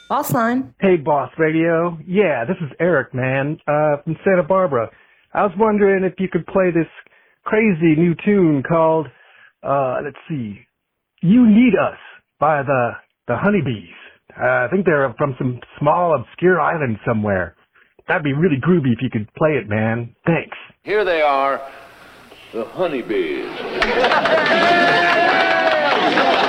Boss line. Hey, Boss Radio. Yeah, this is Eric, man, from Santa Barbara. I was wondering if you could play this crazy new tune called, let's see, You Need Us by the Honeybees. I think they're from some small, obscure island somewhere. That'd be really groovy if you could play it, man. Thanks. Here they are, the honeybees.